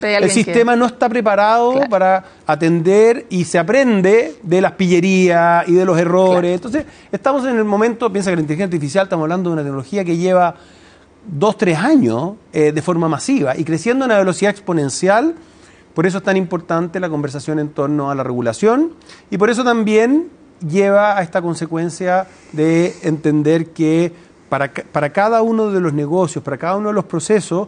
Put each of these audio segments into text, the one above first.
El sistema no está preparado para atender y se aprende de las pillerías y de los errores. Entonces, estamos en el momento, piensa que la inteligencia artificial, estamos hablando de una tecnología que lleva 2-3 años de forma masiva y creciendo a una velocidad exponencial. Por eso es tan importante la conversación en torno a la regulación y por eso también lleva a esta consecuencia de entender que para cada uno de los negocios, para cada uno de los procesos,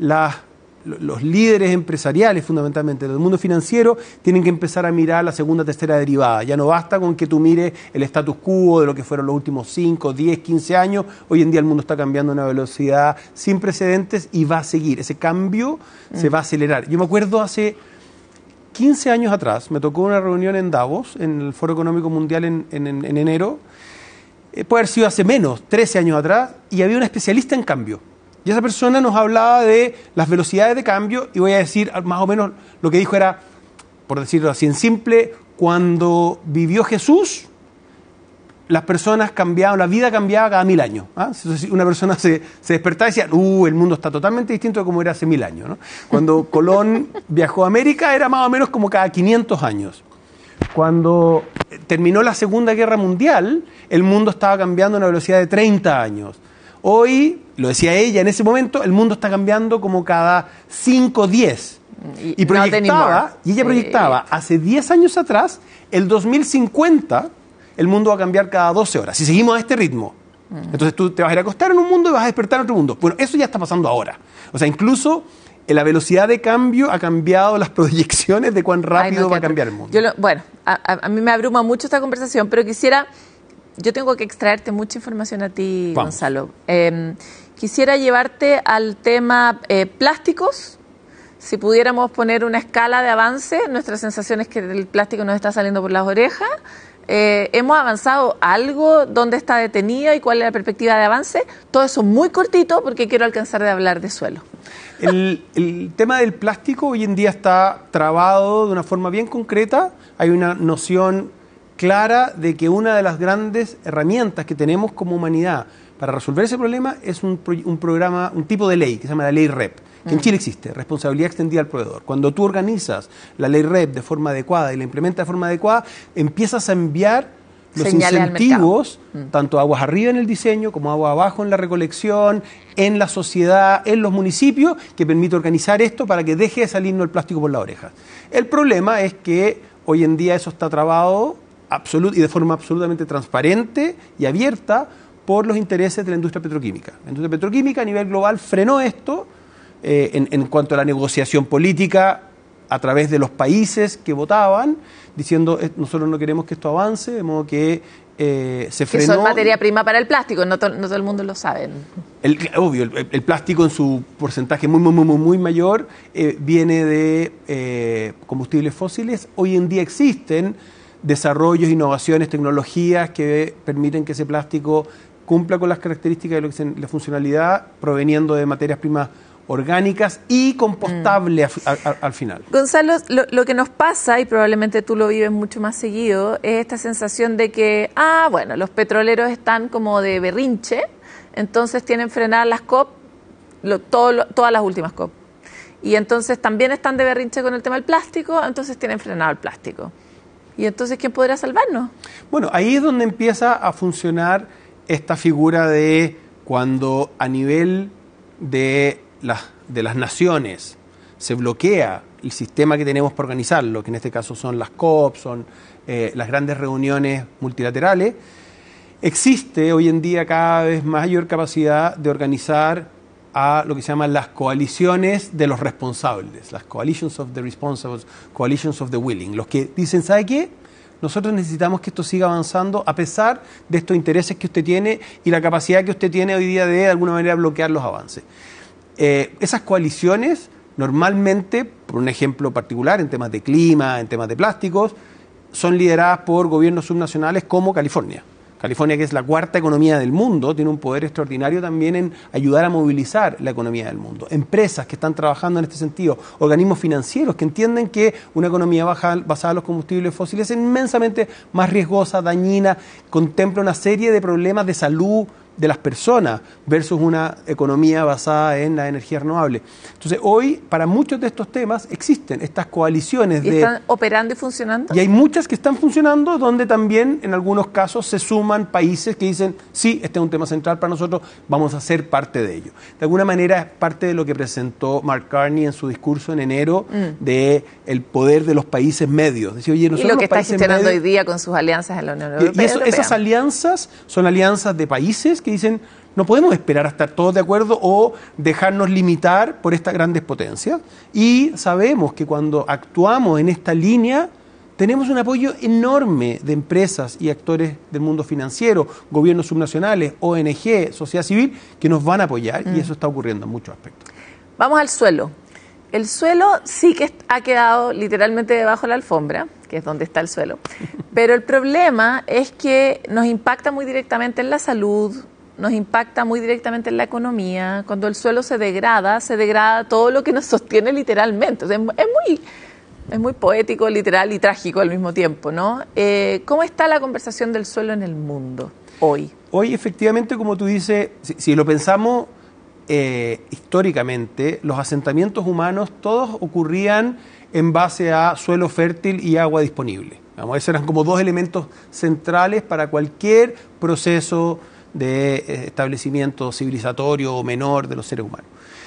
los líderes empresariales, fundamentalmente del mundo financiero, tienen que empezar a mirar la segunda, tercera derivada. Ya no basta con que tú mires el status quo de lo que fueron los últimos 5, 10, 15 años. Hoy en día el mundo está cambiando a una velocidad sin precedentes y va a seguir. Ese cambio se va a acelerar. Yo me acuerdo hace 15 años atrás, me tocó una reunión en Davos, en el Foro Económico Mundial en enero. Puede haber sido hace menos, 13 años atrás, y había una especialista en cambio. Y esa persona nos hablaba de las velocidades de cambio, y voy a decir más o menos lo que dijo era, por decirlo así en simple, cuando vivió Jesús, las personas cambiaban, la vida cambiaba cada 1000 años. Entonces, una persona se despertaba y decía, el mundo está totalmente distinto de como era hace 1000 años, ¿no? Cuando Colón viajó a América era más o menos como cada 500 años. Cuando terminó la Segunda Guerra Mundial, el mundo estaba cambiando a una velocidad de 30 años. Hoy, lo decía ella en ese momento, el mundo está cambiando como cada 5 o 10. Y ella proyectaba hace 10 años atrás, el 2050, el mundo va a cambiar cada 12 horas. Si seguimos a este ritmo. Entonces tú te vas a ir a acostar en un mundo y vas a despertar en otro mundo. Bueno, eso ya está pasando ahora. O sea, incluso la velocidad de cambio ha cambiado las proyecciones de cuán rápido va a cambiar el mundo. A mí me abruma mucho esta conversación, pero yo tengo que extraerte mucha información a ti, Gonzalo. Quisiera llevarte al tema plásticos. Si pudiéramos poner una escala de avance, nuestra sensación es que el plástico nos está saliendo por las orejas. ¿Hemos avanzado algo? ¿Dónde está detenida y cuál es la perspectiva de avance? Todo eso muy cortito porque quiero alcanzar de hablar de suelo. El tema del plástico hoy en día está trabado de una forma bien concreta. Hay una noción clara de que una de las grandes herramientas que tenemos como humanidad para resolver ese problema es un programa, un tipo de ley que se llama la ley REP, que en Chile existe, responsabilidad extendida al proveedor. Cuando tú organizas la ley REP de forma adecuada y la implementas de forma adecuada, empiezas a enviar los señales incentivos, tanto aguas arriba en el diseño como aguas abajo en la recolección, en la sociedad, en los municipios, que permite organizar esto para que deje de salirnos el plástico por la oreja. El problema es que hoy en día eso está trabado y de forma absolutamente transparente y abierta por los intereses de la industria petroquímica. La industria petroquímica a nivel global frenó esto en cuanto a la negociación política a través de los países que votaban, diciendo nosotros no queremos que esto avance, de modo que se frenó. Que son materia prima para el plástico, no todo el mundo lo sabe. Obvio, el plástico en su porcentaje muy mayor viene de combustibles fósiles. Hoy en día existen desarrollos, innovaciones, tecnologías que permiten que ese plástico cumpla con las características de la funcionalidad, proveniendo de materias primas orgánicas y compostable al final. Gonzalo, lo que nos pasa, y probablemente tú lo vives mucho más seguido, es esta sensación de que, los petroleros están como de berrinche, entonces tienen frenadas las COP, todas las últimas COP. Y entonces también están de berrinche con el tema del plástico, entonces tienen frenado el plástico. ¿Y entonces quién podrá salvarnos? Bueno, ahí es donde empieza a funcionar esta figura de cuando a nivel de las naciones se bloquea el sistema que tenemos para organizarlo, que en este caso son las COP, son las grandes reuniones multilaterales, existe hoy en día cada vez mayor capacidad de organizar a lo que se llaman las coaliciones de los responsables, las coalitions of the responsible, coalitions of the willing, los que dicen, ¿sabe qué? Nosotros necesitamos que esto siga avanzando a pesar de estos intereses que usted tiene y la capacidad que usted tiene hoy día de alguna manera bloquear los avances. Esas coaliciones normalmente, por un ejemplo particular, en temas de clima, en temas de plásticos, son lideradas por gobiernos subnacionales como California. California, que es la cuarta economía del mundo, tiene un poder extraordinario también en ayudar a movilizar la economía del mundo. Empresas que están trabajando en este sentido, organismos financieros que entienden que una economía basada en los combustibles fósiles es inmensamente más riesgosa, dañina, contempla una serie de problemas de salud de las personas versus una economía basada en la energía renovable. Entonces, hoy, para muchos de estos temas, existen estas coaliciones. ¿Y están operando y funcionando? Y hay muchas que están funcionando, donde también, en algunos casos, se suman países que dicen, sí, este es un tema central para nosotros, vamos a ser parte de ello. De alguna manera, es parte de lo que presentó Mark Carney en su discurso en enero, de el poder de los países medios. Decía, oye, nosotros, y lo que los está gestionando hoy día con sus alianzas en la Unión Europea. Y esas alianzas son alianzas de países que dicen, no podemos esperar a estar todos de acuerdo o dejarnos limitar por estas grandes potencias. Y sabemos que cuando actuamos en esta línea, tenemos un apoyo enorme de empresas y actores del mundo financiero, gobiernos subnacionales, ONG, sociedad civil, que nos van a apoyar, y eso está ocurriendo en muchos aspectos. Vamos al suelo. El suelo sí que ha quedado literalmente debajo de la alfombra, que es donde está el suelo. Pero el problema es que nos impacta muy directamente en la salud, nos impacta muy directamente en la economía. Cuando el suelo se degrada todo lo que nos sostiene literalmente. O sea, es muy poético, literal y trágico al mismo tiempo, ¿no? ¿Cómo está la conversación del suelo en el mundo hoy? Hoy, efectivamente, como tú dices, si lo pensamos históricamente, los asentamientos humanos todos ocurrían en base a suelo fértil y agua disponible. Esos eran como dos elementos centrales para cualquier proceso de establecimiento civilizatorio o menor de los seres humanos.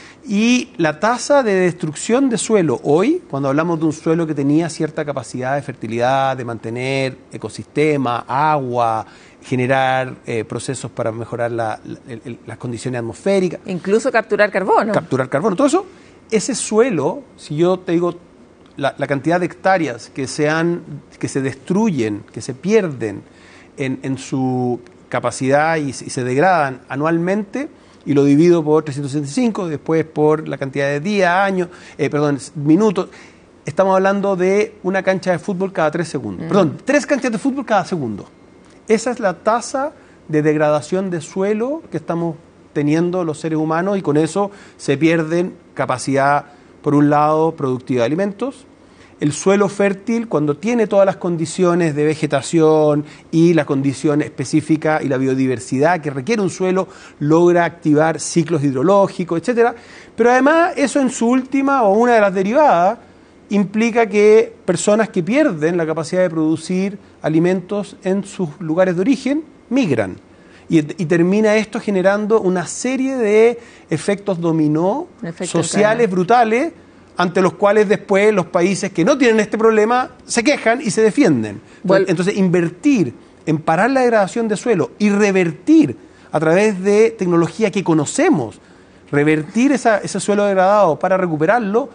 Y la tasa de destrucción de suelo hoy, cuando hablamos de un suelo que tenía cierta capacidad de fertilidad, de mantener ecosistema, agua, generar procesos para mejorar las condiciones atmosféricas. Incluso capturar carbono. Capturar carbono. Todo eso, ese suelo, si yo te digo la cantidad de hectáreas que se destruyen, que se pierden en su capacidad y se degradan anualmente, y lo divido por 365, después por la cantidad de días, años, minutos, estamos hablando de una cancha de fútbol cada 3 segundos. 3 canchas de fútbol cada segundo. Esa es la tasa de degradación de suelo que estamos teniendo los seres humanos, y con eso se pierden capacidad, por un lado, productiva de alimentos. El suelo fértil, cuando tiene todas las condiciones de vegetación y la condición específica y la biodiversidad que requiere un suelo, logra activar ciclos hidrológicos, etcétera. Pero además, eso en su última o una de las derivadas implica que personas que pierden la capacidad de producir alimentos en sus lugares de origen migran. Y termina esto generando una serie de efectos dominó sociales brutales, ante los cuales después los países que no tienen este problema se quejan y se defienden. Entonces, invertir en parar la degradación de suelo y revertir a través de tecnología que conocemos, revertir ese suelo degradado para recuperarlo,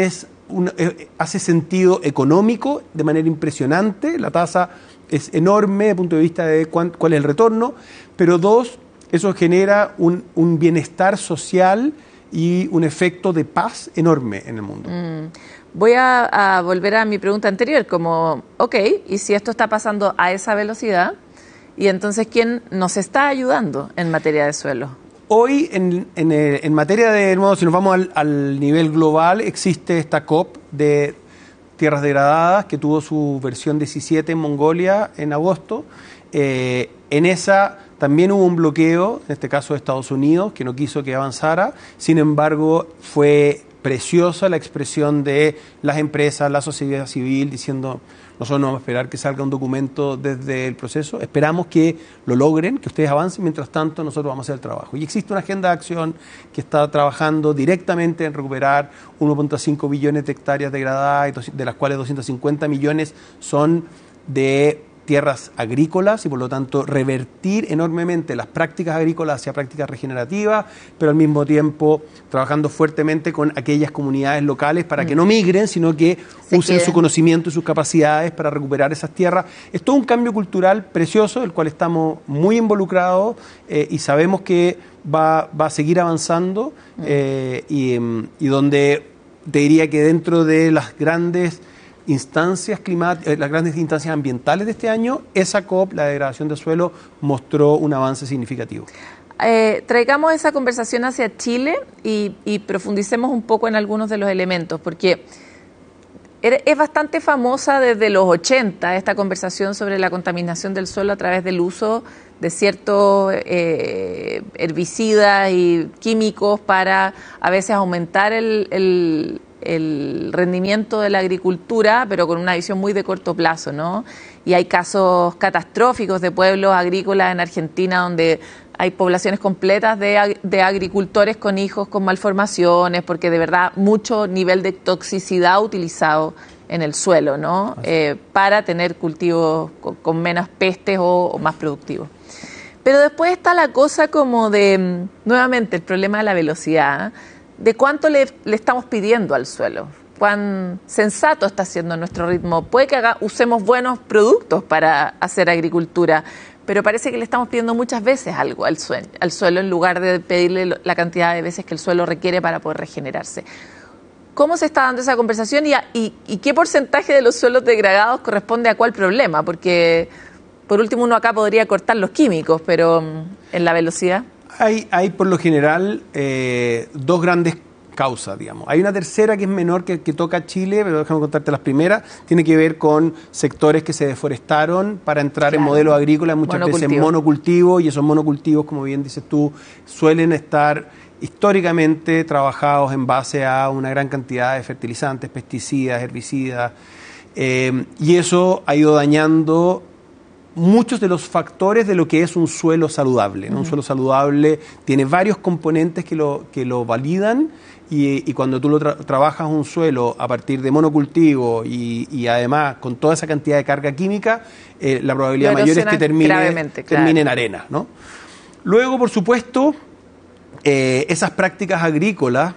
hace sentido económico de manera impresionante. La tasa es enorme desde el punto de vista de cuál es el retorno, pero dos, eso genera un bienestar social y un efecto de paz enorme en el mundo. Voy a volver a mi pregunta anterior, como, y si esto está pasando a esa velocidad, y entonces, ¿quién nos está ayudando en materia de suelo? Hoy, en materia de modo, si nos vamos al nivel global, existe esta COP de tierras degradadas, que tuvo su versión 17 en Mongolia en agosto. En esa también hubo un bloqueo, en este caso de Estados Unidos, que no quiso que avanzara. Sin embargo, fue preciosa la expresión de las empresas, la sociedad civil, diciendo, nosotros no vamos a esperar que salga un documento desde el proceso, esperamos que lo logren, que ustedes avancen, mientras tanto nosotros vamos a hacer el trabajo. Y existe una agenda de acción que está trabajando directamente en recuperar 1.5 billones de hectáreas degradadas, de las cuales 250 millones son de tierras agrícolas, y por lo tanto revertir enormemente las prácticas agrícolas hacia prácticas regenerativas, pero al mismo tiempo trabajando fuertemente con aquellas comunidades locales para que no migren, sino que usen su conocimiento y sus capacidades para recuperar esas tierras. Es todo un cambio cultural precioso, del cual estamos muy involucrados, y sabemos que va a seguir avanzando, y donde te diría que dentro de las grandes instancias climáticas, las grandes instancias ambientales de este año, esa COP, la degradación del suelo, mostró un avance significativo. Traigamos esa conversación hacia Chile y profundicemos un poco en algunos de los elementos, porque es bastante famosa desde los 80 esta conversación sobre la contaminación del suelo a través del uso de ciertos herbicidas y químicos para a veces aumentar el rendimiento de la agricultura, pero con una visión muy de corto plazo, ¿no? Y hay casos catastróficos de pueblos agrícolas en Argentina donde hay poblaciones completas de agricultores con hijos con malformaciones, porque de verdad mucho nivel de toxicidad utilizado en el suelo, ¿no? Para tener cultivos con menos pestes o más productivos. Pero después está la cosa como de, nuevamente, el problema de la velocidad, de cuánto le estamos pidiendo al suelo, cuán sensato está siendo nuestro ritmo. Puede que usemos buenos productos para hacer agricultura, pero parece que le estamos pidiendo muchas veces algo al suelo en lugar de pedirle la cantidad de veces que el suelo requiere para poder regenerarse. ¿Cómo se está dando esa conversación y qué porcentaje de los suelos degradados corresponde a cuál problema? Porque, por último, uno acá podría cortar los químicos, pero en la velocidad. Hay por lo general dos grandes causas, digamos. Hay una tercera que es menor que toca Chile, pero déjame contarte las primeras. Tiene que ver con sectores que se deforestaron para entrar en modelos agrícolas, muchas veces monocultivos, y esos monocultivos, como bien dices tú, suelen estar históricamente trabajados en base a una gran cantidad de fertilizantes, pesticidas, herbicidas, y eso ha ido dañando muchos de los factores de lo que es un suelo saludable, ¿no? Un suelo saludable tiene varios componentes que lo validan y cuando tú trabajas un suelo a partir de monocultivo y además con toda esa cantidad de carga química, la probabilidad mayor es que termine en arena, ¿no? Luego, por supuesto, esas prácticas agrícolas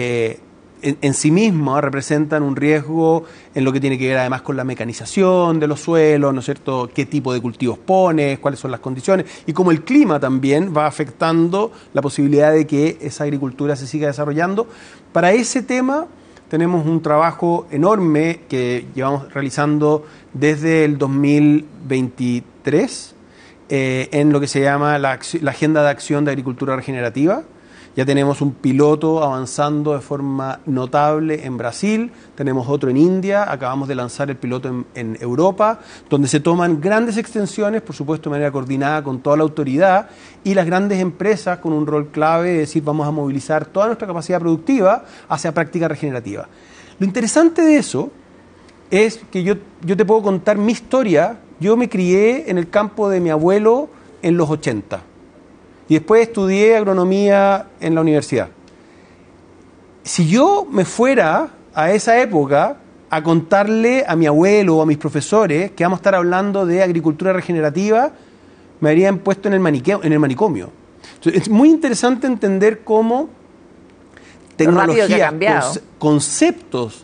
en sí mismas representan un riesgo en lo que tiene que ver además con la mecanización de los suelos, ¿no es cierto?, qué tipo de cultivos pones, cuáles son las condiciones y cómo el clima también va afectando la posibilidad de que esa agricultura se siga desarrollando. Para ese tema tenemos un trabajo enorme que llevamos realizando desde el 2023 en lo que se llama la Agenda de Acción de Agricultura Regenerativa. Ya tenemos un piloto avanzando de forma notable en Brasil, tenemos otro en India, acabamos de lanzar el piloto en Europa, donde se toman grandes extensiones, por supuesto de manera coordinada con toda la autoridad, y las grandes empresas con un rol clave de decir vamos a movilizar toda nuestra capacidad productiva hacia práctica regenerativa. Lo interesante de eso es que yo te puedo contar mi historia. Yo me crié en el campo de mi abuelo en los 80. Y después estudié agronomía en la universidad. Si yo me fuera a esa época a contarle a mi abuelo o a mis profesores que vamos a estar hablando de agricultura regenerativa, me habrían puesto en el manicomio. Entonces, es muy interesante entender cómo tecnología, conceptos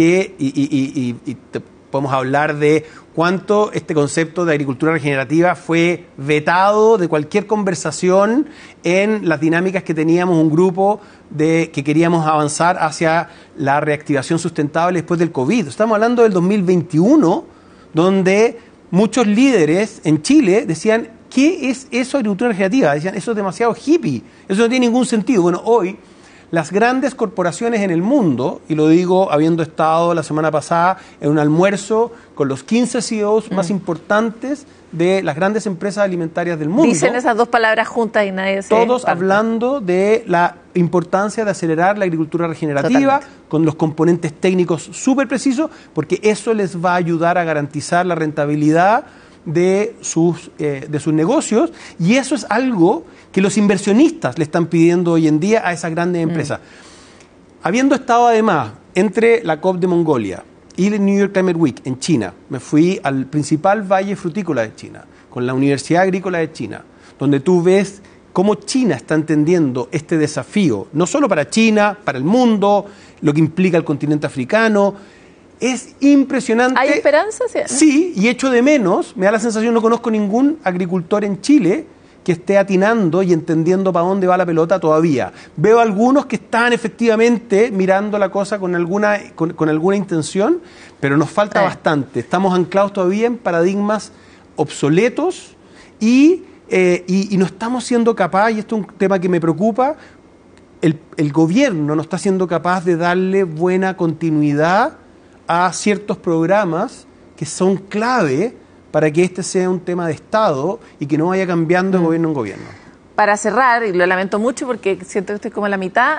y podemos hablar de cuánto este concepto de agricultura regenerativa fue vetado de cualquier conversación en las dinámicas que teníamos un grupo que queríamos avanzar hacia la reactivación sustentable después del COVID. Estamos hablando del 2021, donde muchos líderes en Chile decían, ¿qué es eso de agricultura regenerativa? Decían, eso es demasiado hippie, eso no tiene ningún sentido. Bueno, hoy las grandes corporaciones en el mundo, y lo digo habiendo estado la semana pasada en un almuerzo con los 15 CEOs más importantes de las grandes empresas alimentarias del mundo. Dicen esas dos palabras juntas y nadie se todos hablando de la importancia de acelerar la agricultura regenerativa. Totalmente. Con los componentes técnicos súper precisos, porque eso les va a ayudar a garantizar la rentabilidad de sus negocios, y eso es algo que los inversionistas le están pidiendo hoy en día a esas grandes empresas. Habiendo estado además entre la COP de Mongolia y el New York Climate Week en China, me fui al principal valle frutícola de China, con la Universidad Agrícola de China, donde tú ves cómo China está entendiendo este desafío, no solo para China, para el mundo, lo que implica el continente africano. Es impresionante. ¿Hay esperanza? Sí, y echo de menos, me da la sensación, no conozco ningún agricultor en Chile que esté atinando y entendiendo para dónde va la pelota todavía. Veo algunos que están efectivamente mirando la cosa con alguna intención, pero nos falta bastante. Estamos anclados todavía en paradigmas obsoletos y no estamos siendo capaces, y esto es un tema que me preocupa, el gobierno no está siendo capaz de darle buena continuidad a ciertos programas que son clave para que este sea un tema de Estado y que no vaya cambiando de gobierno en gobierno. Para cerrar, y lo lamento mucho porque siento que estoy como a la mitad,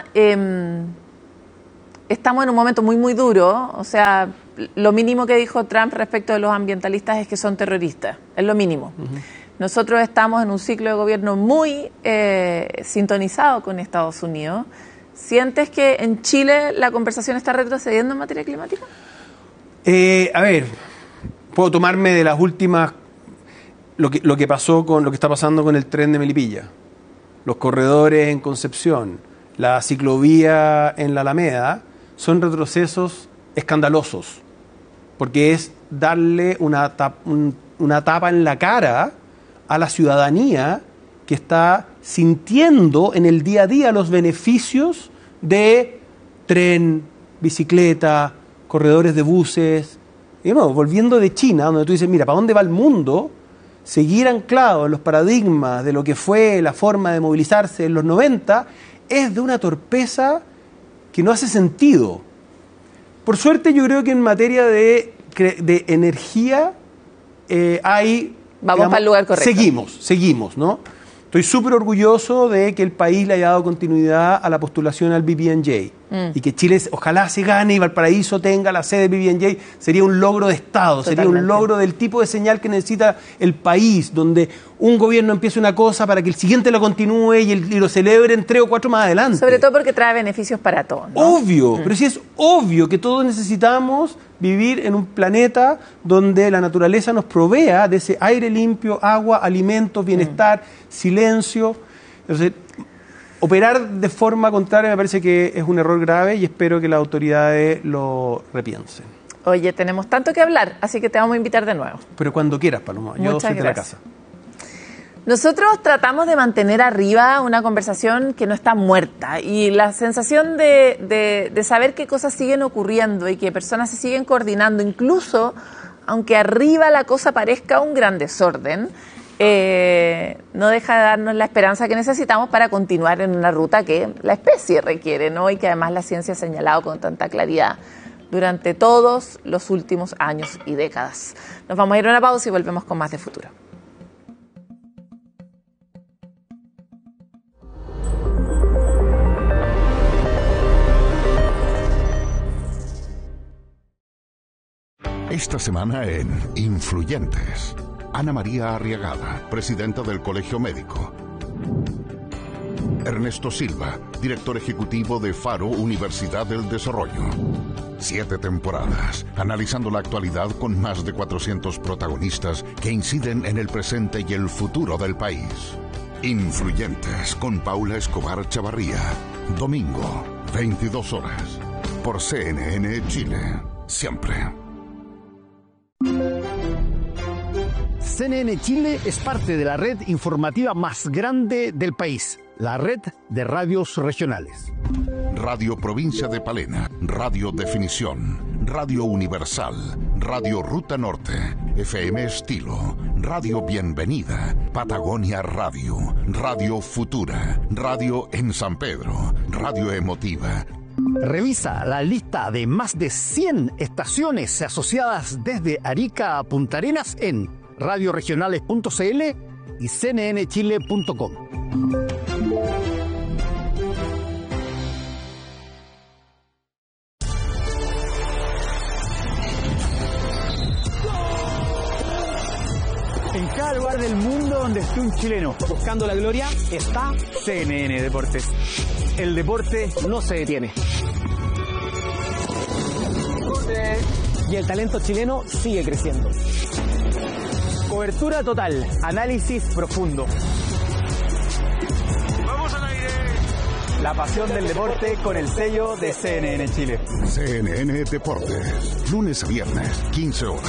estamos en un momento muy, muy duro. O sea, lo mínimo que dijo Trump respecto de los ambientalistas es que son terroristas. Es lo mínimo. Nosotros estamos en un ciclo de gobierno muy sintonizado con Estados Unidos. ¿Sientes que en Chile la conversación está retrocediendo en materia climática? A ver, puedo tomarme de las últimas, lo que pasó con lo que está pasando con el tren de Melipilla, los corredores en Concepción, la ciclovía en la Alameda, son retrocesos escandalosos, porque es darle una tapa en la cara a la ciudadanía que está sintiendo en el día a día los beneficios de tren, bicicleta, corredores de buses. Y bueno, volviendo de China, donde tú dices, mira, ¿para dónde va el mundo? Seguir anclado en los paradigmas de lo que fue la forma de movilizarse en los 90 es de una torpeza que no hace sentido. Por suerte, yo creo que en materia de energía hay... Vamos para el lugar correcto. Seguimos, ¿no? Estoy súper orgulloso de que el país le haya dado continuidad a la postulación al BBNJ y que Chile ojalá se gane y Valparaíso tenga la sede del BBNJ. Sería un logro de Estado, Totalmente. Sería un logro del tipo de señal que necesita el país, donde un gobierno empiece una cosa para que el siguiente lo continúe y lo celebre en 3 o 4 más adelante. Sobre todo porque trae beneficios para todos, ¿no? Obvio, pero sí es obvio que todos necesitamos vivir en un planeta donde la naturaleza nos provea de ese aire limpio, agua, alimentos, bienestar, silencio. Entonces, operar de forma contraria me parece que es un error grave y espero que las autoridades lo repiensen. Oye, tenemos tanto que hablar, así que te vamos a invitar de nuevo. Pero cuando quieras, Paloma, yo soy de la casa. Nosotros tratamos de mantener arriba una conversación que no está muerta y la sensación de saber qué cosas siguen ocurriendo y que personas se siguen coordinando, incluso aunque arriba la cosa parezca un gran desorden, no deja de darnos la esperanza que necesitamos para continuar en una ruta que la especie requiere, ¿no? Y que además la ciencia ha señalado con tanta claridad durante todos los últimos años y décadas. Nos vamos a ir a una pausa y volvemos con más de Futuro. Esta semana en Influyentes, Ana María Arriagada, presidenta del Colegio Médico. Ernesto Silva, director ejecutivo de Faro Universidad del Desarrollo. 7 temporadas, analizando la actualidad con más de 400 protagonistas que inciden en el presente y el futuro del país. Influyentes con Paula Escobar Chavarría. Domingo, 22 horas. Por CNN Chile. Siempre. CNN Chile es parte de la red informativa más grande del país, la red de radios regionales. Radio Provincia de Palena, Radio Definición, Radio Universal, Radio Ruta Norte, FM Estilo, Radio Bienvenida, Patagonia Radio, Radio Futura, Radio en San Pedro, Radio Emotiva. Revisa la lista de más de 100 estaciones asociadas desde Arica a Punta Arenas en radioregionales.cl y cnnchile.com. En cada lugar del mundo donde esté un chileno buscando la gloria está CNN Deportes. El deporte no se detiene. Y el talento chileno sigue creciendo. Cobertura total, análisis profundo. ¡Vamos al aire! La pasión del deporte con el sello de CNN Chile. CNN Deportes, lunes a viernes, 15 horas.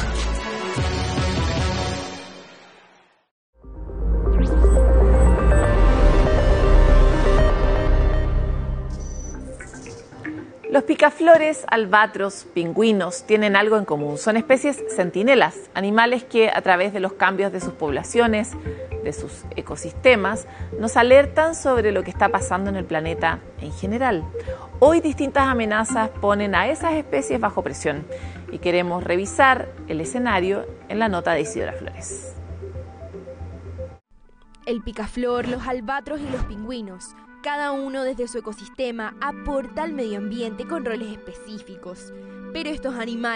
Los picaflores, albatros, pingüinos tienen algo en común. Son especies centinelas, animales que a través de los cambios de sus poblaciones, de sus ecosistemas, nos alertan sobre lo que está pasando en el planeta en general. Hoy distintas amenazas ponen a esas especies bajo presión y queremos revisar el escenario en la nota de Isidora Flores. El picaflor, los albatros y los pingüinos, cada uno desde su ecosistema aporta al medio ambiente con roles específicos, pero estos animales